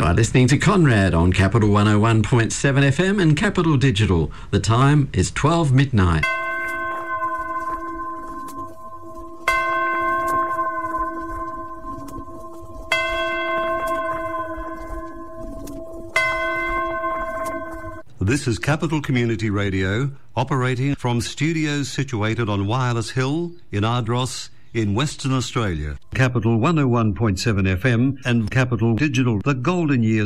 You are listening to Conrad on Capital 101.7 FM and Capital Digital. The time is 12 midnight. This is Capital Community Radio, operating from studios situated on Wireless Hill in Ardross in Western Australia. Capital 101.7 FM and Capital Digital, the golden years